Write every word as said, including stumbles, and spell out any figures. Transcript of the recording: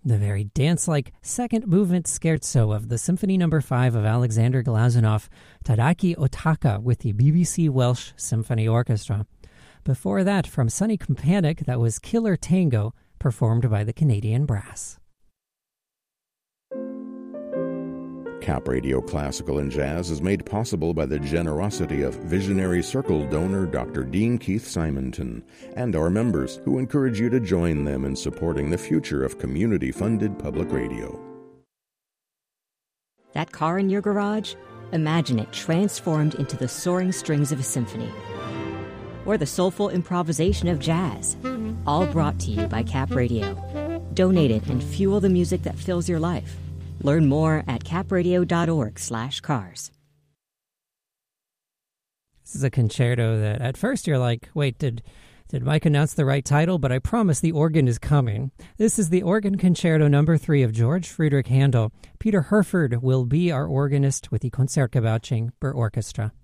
The very dance-like second movement scherzo of the Symphony Number five of Alexander Glazunov, Tadaki Otaka with the B B C Welsh Symphony Orchestra. Before that, from Sunny Kapanik, that was Killer Tango, performed by the Canadian Brass. Cap Radio Classical and Jazz is made possible by the generosity of visionary Circle donor Doctor Dean Keith Simonton and our members, who encourage you to join them in supporting the future of community-funded public radio. That car in your garage? Imagine it transformed into the soaring strings of a symphony. Or the soulful improvisation of jazz. All brought to you by Cap Radio. Donate it and fuel the music that fills your life. Learn more at capradio.org slash cars. This is a concerto that at first you're like, wait, did did Mike announce the right title? But I promise the organ is coming. This is the Organ Concerto Number three of George Friedrich Handel. Peter Herford will be our organist with the Concertgebouw Chamber Orchestra.